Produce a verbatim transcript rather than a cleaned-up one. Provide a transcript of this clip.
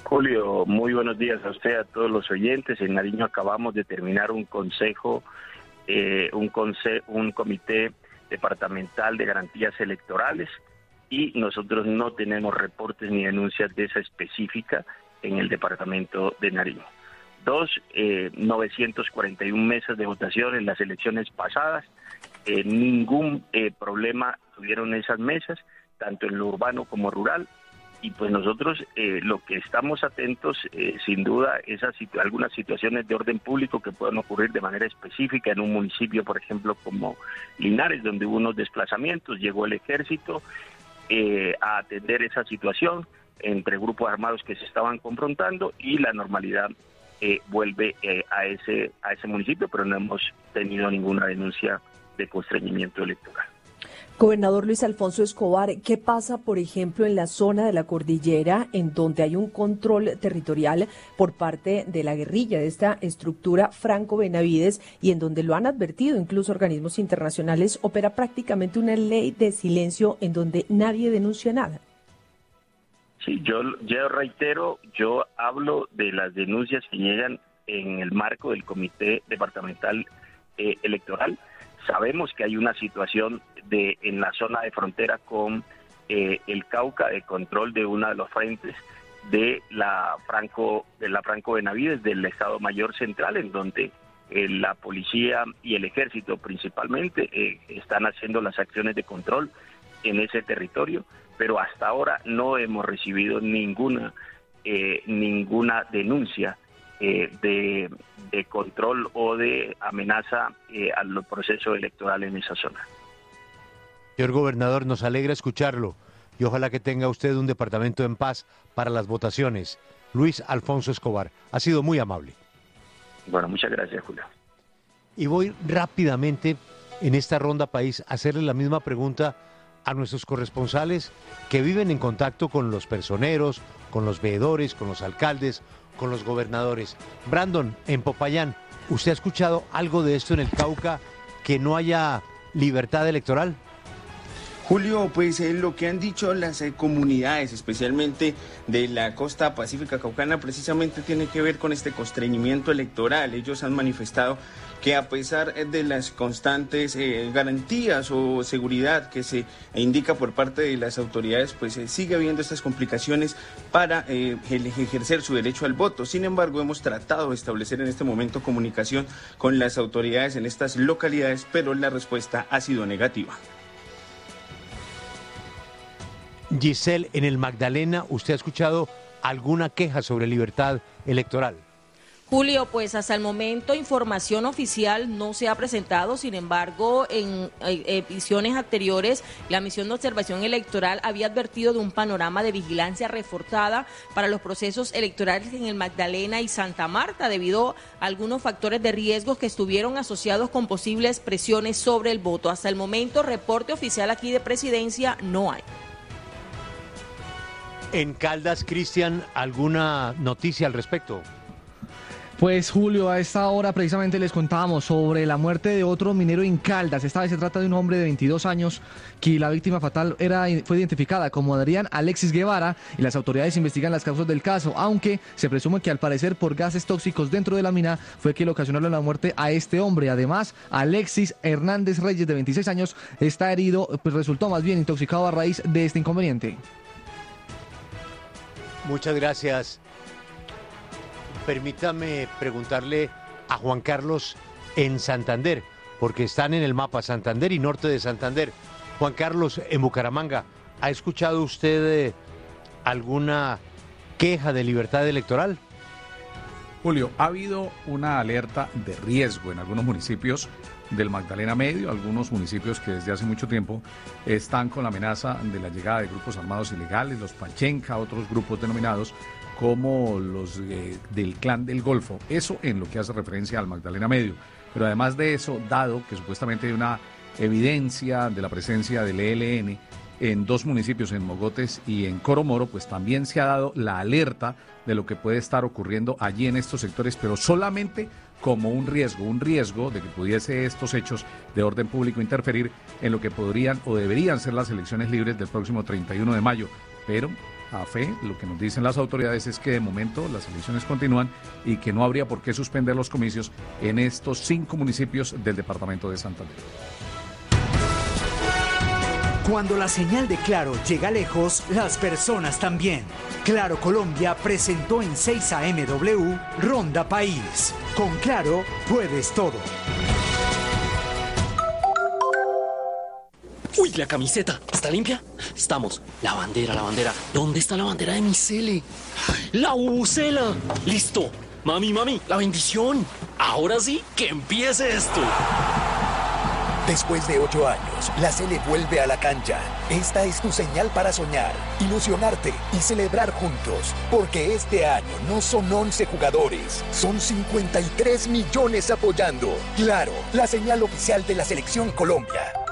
Julio, muy buenos días a usted, a todos los oyentes. En Nariño acabamos de terminar un consejo, eh, un, conse un comité departamental de garantías electorales y nosotros no tenemos reportes ni denuncias de esa específica en el departamento de Nariño. Dos, eh, novecientas cuarenta y una mesas de votación en las elecciones pasadas, eh, ningún eh, problema tuvieron esas mesas, tanto en lo urbano como rural. Y pues nosotros eh, lo que estamos atentos, eh, sin duda, es a situ algunas situaciones de orden público que puedan ocurrir de manera específica en un municipio, por ejemplo, como Linares, donde hubo unos desplazamientos, llegó el ejército eh, a atender esa situación entre grupos armados que se estaban confrontando y la normalidad eh, vuelve eh, a ese a ese municipio, pero no hemos tenido ninguna denuncia de constreñimiento electoral. Gobernador Luis Alfonso Escobar, ¿qué pasa, por ejemplo, en la zona de la cordillera, en donde hay un control territorial por parte de la guerrilla, de esta estructura Franco Benavides, y en donde lo han advertido incluso organismos internacionales, opera prácticamente una ley de silencio en donde nadie denuncia nada? Sí, yo, yo reitero, yo hablo de las denuncias que llegan en el marco del Comité Departamental eh, Electoral. Sabemos que hay una situación de en la zona de frontera con eh, el Cauca, de control de uno de los frentes de la Franco de la Franco Benavides, del Estado Mayor Central, en donde eh, la policía y el ejército principalmente eh, están haciendo las acciones de control en ese territorio, pero hasta ahora no hemos recibido ninguna eh, ninguna denuncia Eh, de, de control o de amenaza eh, al proceso electoral en esa zona. Señor gobernador, nos alegra escucharlo y ojalá que tenga usted un departamento en paz para las votaciones. Luis Alfonso Escobar, ha sido muy amable. Bueno, muchas gracias, Julio. Y voy rápidamente en esta ronda país a hacerle la misma pregunta a nuestros corresponsales que viven en contacto con los personeros, con los veedores, con los alcaldes, con los gobernadores. Brandon, en Popayán, ¿usted ha escuchado algo de esto en el Cauca, que no haya libertad electoral? Julio, pues eh, lo que han dicho las eh, comunidades, especialmente de la costa pacífica caucana, precisamente tiene que ver con este constreñimiento electoral. Ellos han manifestado que a pesar de las constantes eh, garantías o seguridad que se indica por parte de las autoridades, pues eh, sigue habiendo estas complicaciones para eh, ejercer su derecho al voto. Sin embargo, hemos tratado de establecer en este momento comunicación con las autoridades en estas localidades, pero la respuesta ha sido negativa. Giselle, en el Magdalena, ¿usted ha escuchado alguna queja sobre libertad electoral? Julio, pues hasta el momento información oficial no se ha presentado, sin embargo, en ediciones anteriores la misión de observación electoral había advertido de un panorama de vigilancia reforzada para los procesos electorales en el Magdalena y Santa Marta, debido a algunos factores de riesgo que estuvieron asociados con posibles presiones sobre el voto. Hasta el momento, reporte oficial aquí de Presidencia no hay. En Caldas, Cristian, ¿alguna noticia al respecto? Pues Julio, a esta hora precisamente les contábamos sobre la muerte de otro minero en Caldas. Esta vez se trata de un hombre de veintidós años que la víctima fatal era, fue identificada como Adrián Alexis Guevara y las autoridades investigan las causas del caso, aunque se presume que al parecer por gases tóxicos dentro de la mina fue que le ocasionaron la muerte a este hombre. Además, Alexis Hernández Reyes, de veintiséis años, está herido, pues resultó más bien intoxicado a raíz de este inconveniente. Muchas gracias. Permítame preguntarle a Juan Carlos en Santander, porque están en el mapa Santander y norte de Santander. Juan Carlos, en Bucaramanga, ¿ha escuchado usted eh, alguna queja de libertad electoral? Julio, ha habido una alerta de riesgo en algunos municipios del Magdalena Medio, algunos municipios que desde hace mucho tiempo están con la amenaza de la llegada de grupos armados ilegales, los Pachenca, otros grupos denominados como los eh, del Clan del Golfo. Eso en lo que hace referencia al Magdalena Medio. Pero además de eso, dado que supuestamente hay una evidencia de la presencia del E L N en dos municipios, en Mogotes y en Coromoro, pues también se ha dado la alerta de lo que puede estar ocurriendo allí en estos sectores, pero solamente como un riesgo, un riesgo de que pudiese estos hechos de orden público interferir en lo que podrían o deberían ser las elecciones libres del próximo treinta y uno de mayo. Pero a fe, lo que nos dicen las autoridades es que de momento las elecciones continúan y que no habría por qué suspender los comicios en estos cinco municipios del departamento de Santander. Cuando la señal de Claro llega lejos, las personas también. Claro Colombia presentó en seis A M W Ronda País. Con Claro puedes todo. Uy, la camiseta, ¿está limpia? Estamos. La bandera, la bandera. ¿Dónde está la bandera de mi cele? ¡La bubucela! ¡Listo! Mami, mami, la bendición. Ahora sí, que empiece esto. Después de ocho años, la Sele vuelve a la cancha. Esta es tu señal para soñar, ilusionarte y celebrar juntos. Porque este año no son once jugadores, son cincuenta y tres millones apoyando. Claro, la señal oficial de la Selección Colombia.